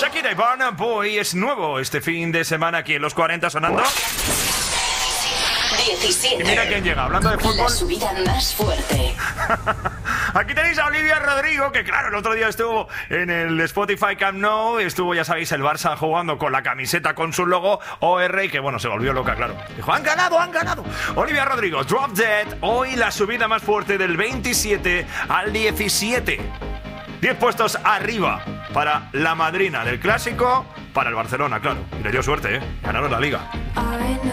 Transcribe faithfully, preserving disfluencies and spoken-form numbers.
Shakira y Burna Boy es nuevo este fin de semana aquí en los cuarenta sonando. diecisiete. Y mira quién llega, hablando de fútbol. La subida más fuerte. Aquí tenéis a Olivia Rodrigo, que claro, el otro día estuvo en el Spotify Camp Nou, estuvo, ya sabéis, el Barça jugando con la camiseta con su logo O R y que bueno, se volvió loca, claro. Dijo, han ganado, han ganado. Olivia Rodrigo, Drop Dead, hoy la subida más fuerte del veintisiete al diecisiete. diez puestos arriba para la madrina del clásico, para el Barcelona, claro. Y le dio suerte, ¿eh? Ganaron la Liga.